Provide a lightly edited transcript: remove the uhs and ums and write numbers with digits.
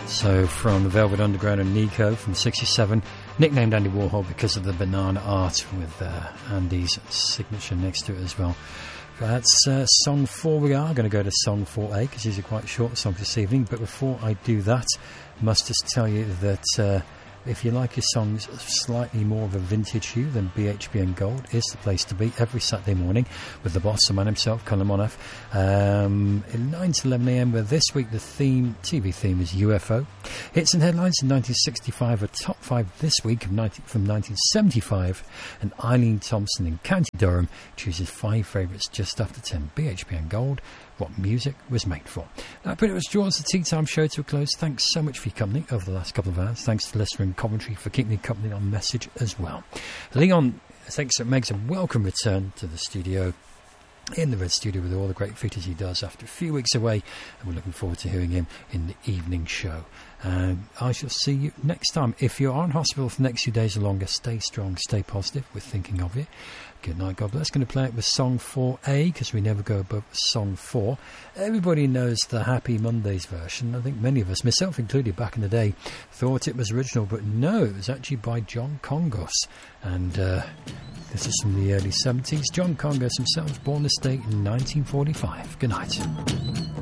So from the Velvet Underground and Nico from 67, nicknamed Andy Warhol because of the banana art with Andy's signature next to it as well. That's song 4. We are going to go to song 4A because these are quite short songs this evening. But before I do that, I must just tell you that if you like your songs slightly more of a vintage hue, then BHBN Gold is the place to be every Saturday morning with the boss, the man himself, Colin Monaff, in 9 to 11 a.m, where this week the TV theme is UFO. Hits and headlines in 1965 are top 5 this week from 1975, and Eileen Thompson in County Durham chooses 5 favourites just after 10. BHBN Gold, what music was made for. That pretty much draws the Tea Time show to a close. Thanks so much for your company over the last couple of hours. Thanks to Listener and Coventry for keeping me company on message as well. Leon thinks it makes a welcome return to the studio, in the Red Studio, with all the great features he does after a few weeks away, and we're looking forward to hearing him in the evening show. And I shall see you next time. If you're on hospital for the next few days or longer, stay strong, stay positive. We're thinking of you. Good night, God bless. Going to play it with song 4A because we never go above song 4. Everybody knows the Happy Mondays version. I think many of us, myself included back in the day, thought it was original, but no, it was actually by John Congos. And this is from the early 70s. John Congos himself, born this day in 1945. Good night.